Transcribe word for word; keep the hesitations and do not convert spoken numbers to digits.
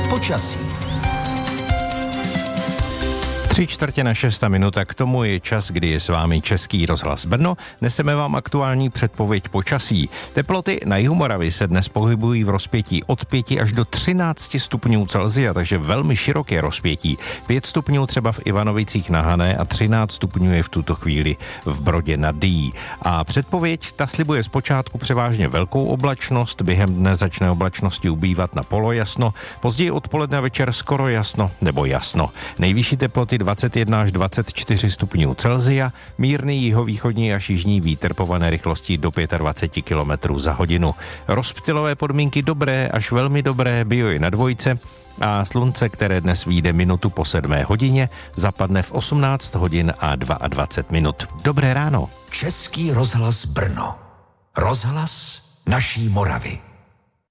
počasí. Tři čtvrtě na šesta minuta, k tomu je čas, kdy je s vámi Český rozhlas Brno. Neseme vám aktuální předpověď počasí. Teploty na jihu Moravy se dnes pohybují v rozpětí od pěti až do třinácti stupňů Celsia, takže velmi široké rozpětí. Pět stupňů třeba v Ivanovicích na Hané a třináct stupňů je v tuto chvíli v Brodě nad Dyjí. A předpověď ta slibuje zpočátku převážně velkou oblačnost, během dne začne oblačnosti ubývat na polojasno, později odpoledne večer skoro jasno nebo jasno. Nejvyšší teploty dvacet jedna až dvacet čtyři stupňů Celsia, mírný jihovýchodní až jižní vítr pované rychlostí do dvacet pět kilometrů za hodinu. Rozptylové podmínky dobré až velmi dobré, bio je na dvojce a slunce, které dnes vyjde minutu po sedmé hodině, zapadne v osmnáct hodin a dvacet dva minut. Dobré ráno. Český rozhlas Brno. Rozhlas naší Moravy.